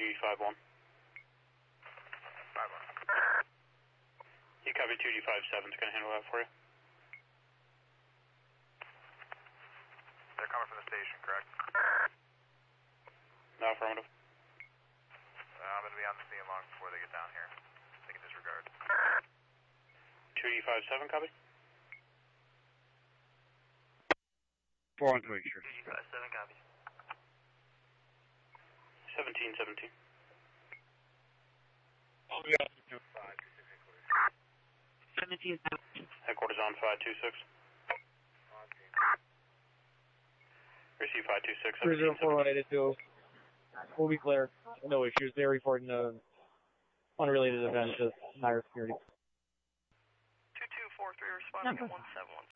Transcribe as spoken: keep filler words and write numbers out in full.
G five one. five one. You copy two G five seven, it's going to handle that for you. They're coming from the station, correct? No, affirmative. Uh, I'm going to be on the scene long before they get down here. They can disregard. two G five seven, copy. four one three, sure. two G five seven, copy. seventeen seventeen. Oh, yeah. seventeen seventeen. Headquarters on five two six. Receive five two six. three zero four one eight two. We'll be clear. No issues. They're reporting uh, unrelated events to higher security. two two four three, responding at one seven one